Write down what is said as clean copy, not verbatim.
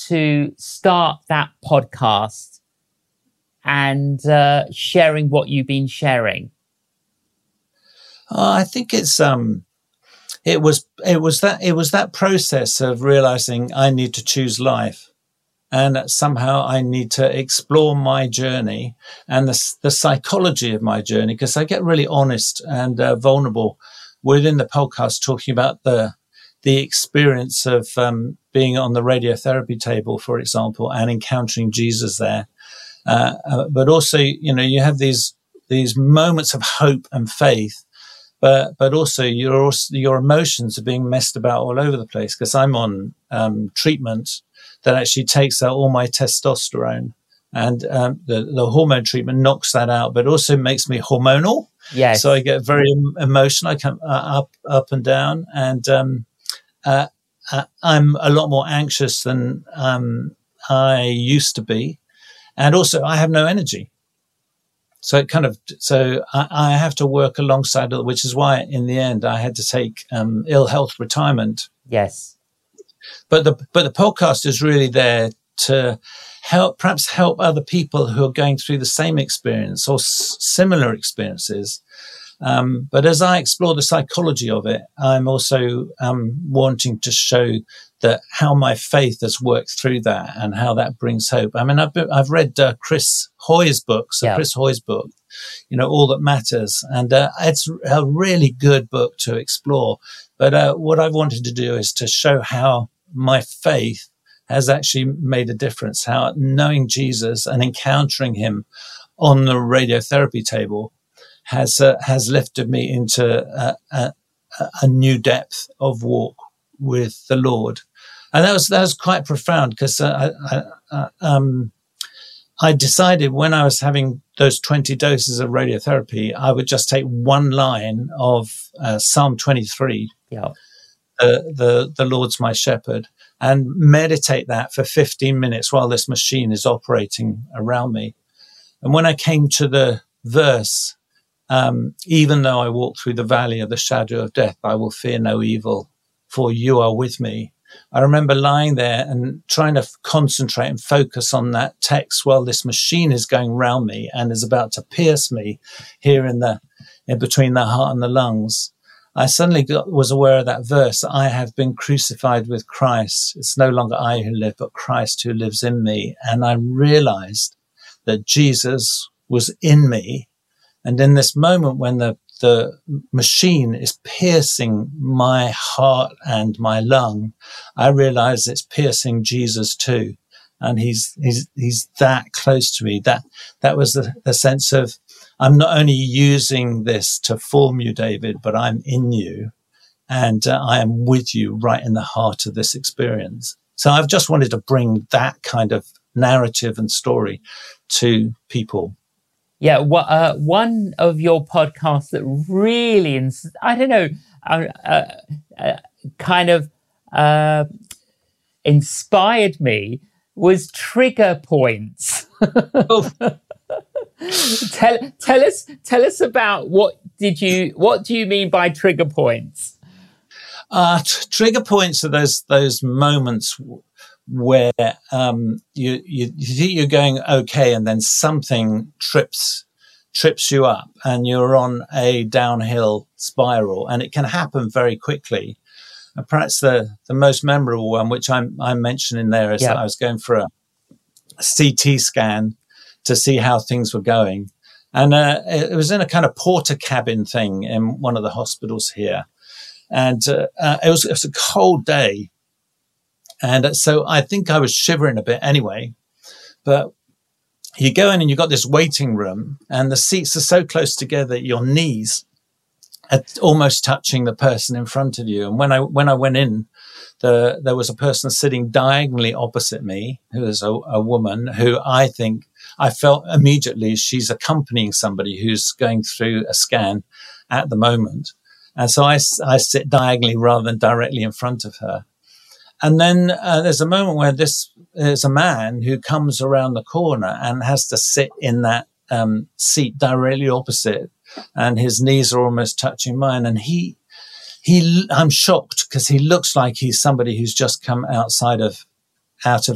to start that podcast and sharing what you've been sharing? I think it was that process of realizing I need to choose life, and that somehow I need to explore my journey and the psychology of my journey, because I get really honest and vulnerable within the podcast, talking about the experience of being on the radiotherapy table, for example, and encountering Jesus there. But also, you have these moments of hope and faith, but also your emotions are being messed about all over the place, because I'm on treatment that actually takes out all my testosterone, and the hormone treatment knocks that out, but also makes me hormonal. Yes. So I get very emotional. I come up and down, and I'm a lot more anxious than I used to be, and also I have no energy. So I have to work alongside it, which is why in the end I had to take ill health retirement. Yes. But the podcast is really there to perhaps help other people who are going through the same experience or similar experiences. But as I explore the psychology of it, I'm also wanting to show that how my faith has worked through that and how that brings hope. I mean, I've read Chris Hoy's book, All That Matters, and it's a really good book to explore. But what I wanted to do is to show how my faith has actually made a difference, how knowing Jesus and encountering him on the radiotherapy table has lifted me into a new depth of walk with the Lord. And that was quite profound, because I decided when I was having those 20 doses of radiotherapy, I would just take one line of Psalm 23, the Lord's my shepherd, and meditate that for 15 minutes while this machine is operating around me. And when I came to the verse, even though I walk through the valley of the shadow of death, I will fear no evil, for you are with me. I remember lying there and trying to concentrate and focus on that text while this machine is going round me and is about to pierce me here in between the heart and the lungs. I suddenly was aware of that verse. I have been crucified with Christ. It's no longer I who live, but Christ who lives in me. And I realized that Jesus was in me. And in this moment when the machine is piercing my heart and my lung, I realize it's piercing Jesus too. And he's that close to me. That was the sense of, I'm not only using this to form you, David, but I'm in you, and I am with you right in the heart of this experience. So I've just wanted to bring that kind of narrative and story to people. Yeah, one of your podcasts that really, inspired me was Trigger Points. Oh. Tell us about what do you mean by trigger points? Trigger points are those moments where you think you're going okay, and then something trips you up, and you're on a downhill spiral, and it can happen very quickly. And perhaps the most memorable one, which I'm mentioning there, is that I was going for a CT scan to see how things were going. And it was in a kind of porter cabin thing in one of the hospitals here. And it was a cold day. And so I think I was shivering a bit anyway. But you go in and you've got this waiting room, and the seats are so close together, your knees are almost touching the person in front of you. And when I went in, there was a person sitting diagonally opposite me, who was a woman who I felt immediately she's accompanying somebody who's going through a scan at the moment. And so I sit diagonally rather than directly in front of her. And then there's a moment where there's a man who comes around the corner and has to sit in that seat directly opposite, and his knees are almost touching mine. And I'm shocked, because he looks like he's somebody who's just come out of